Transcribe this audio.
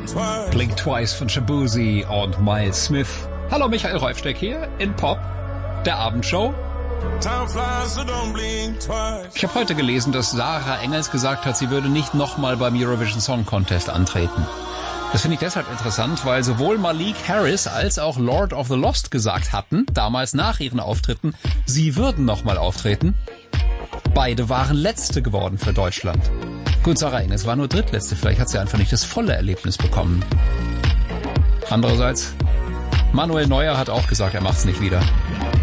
Blink Twice von Shabuzi und Miles Smith. Hallo, Michael Reufsteck hier in Pop, der Abendshow. Ich habe heute gelesen, dass Sarah Engels gesagt hat, sie würde nicht nochmal beim Eurovision Song Contest antreten. Das finde ich deshalb interessant, weil sowohl Malik Harris als auch Lord of the Lost gesagt hatten, damals nach ihren Auftritten, sie würden nochmal auftreten. Beide waren Letzte geworden für Deutschland. Gut, Sarah Engels war nur Drittletzte, vielleicht hat sie einfach nicht das volle Erlebnis bekommen. Andererseits, Manuel Neuer hat auch gesagt, er macht's nicht wieder.